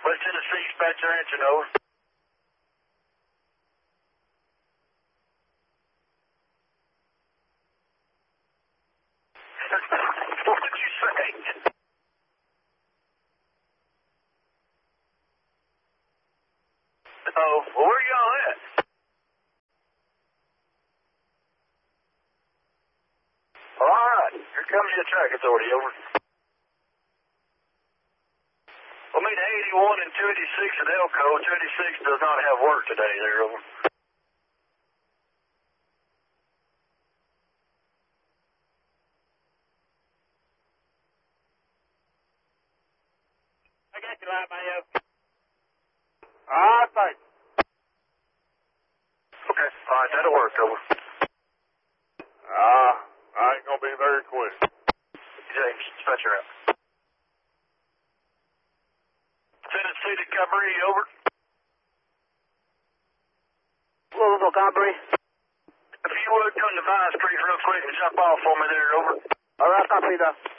West Tennessee, dispatcher answering, over. What did you say? Oh, well, where y'all at? Well, all right. Here comes your track authority, over. We'll meet 81 and 286 at Elko. 286 does not have work today, there, over. I got you, Live Mayo. Thanks. Okay, all right, that'll work, over. I ain't gonna be very quick. James, dispatcher out. Tennessee to Cabri, over. Louisville, Cabri. If you would, come to Vine Street real quick and jump off for me there, over. All right, copy that.